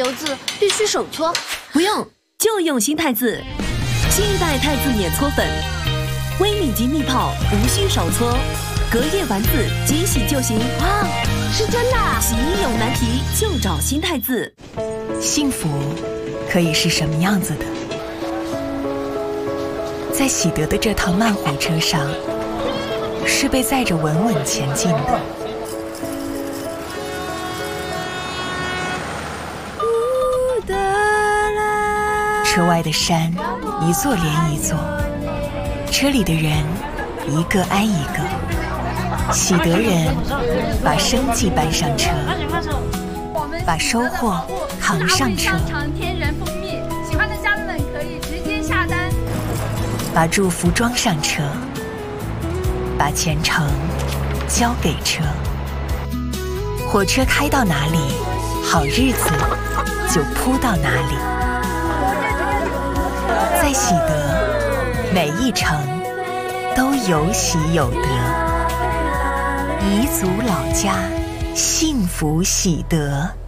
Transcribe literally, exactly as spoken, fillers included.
油渍必须手搓？ 不用，就用新汰渍。新一代汰渍碾搓粉，微米级密泡，无需手搓，隔夜丸子即洗就行。 哇，是真的啊！ 洗衣有难题就找新汰渍。 幸福可以是什么样子的？在喜得的这趟慢火车上，是被载着稳稳前进的。车外的山，一座连一座，车里的人，一个挨一个。喜得人把生计搬上车，把收获扛上车。 天然蜂蜜，喜欢的家人们可以直接下单。 把祝福装上车，把前程交给车。火车开到哪里，好日子就铺到哪里。在喜得，每一程都有喜有得。彝族老家，幸福喜得。